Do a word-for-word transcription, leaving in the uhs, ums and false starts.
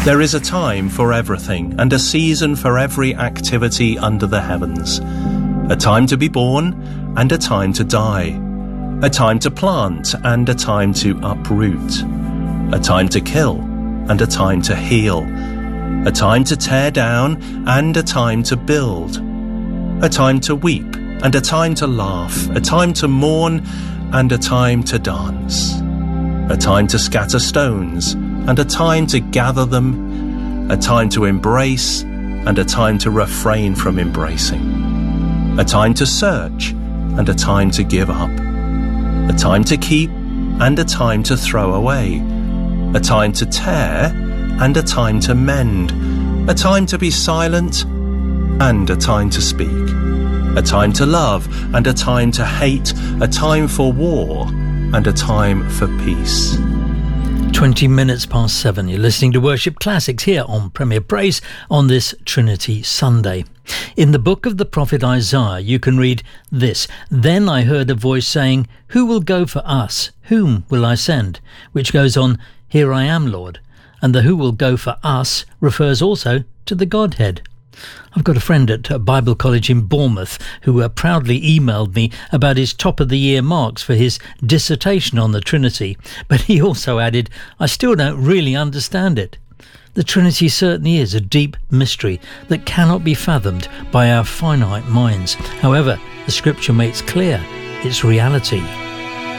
There is a time for everything and a season for every activity under the heavens. A time to be born and a time to die. A time to plant and a time to uproot. A time to kill and a time to heal. A time to tear down and a time to build. A time to weep and a time to laugh. A time to mourn and a time to dance. A time to scatter stones and a time to gather them. A time to embrace and a time to refrain from embracing. A time to search and a time to give up. A time to keep and a time to throw away. A time to tear and a time to mend. A time to be silent and a time to speak. A time to love and a time to hate. A time for war and a time for peace. twenty minutes past seven. You're listening to Worship Classics here on Premier Praise on this Trinity Sunday. In the book of the prophet Isaiah, you can read this: "Then I heard a voice saying, 'Who will go for us? Whom will I send?' Which goes on, 'Here I am, Lord.' And the 'who will go for us' refers also to the Godhead." I've got a friend at Bible College in Bournemouth who uh, proudly emailed me about his top-of-the-year marks for his dissertation on the Trinity, but he also added, "I still don't really understand it." The Trinity certainly is a deep mystery that cannot be fathomed by our finite minds. However, the Scripture makes clear its reality.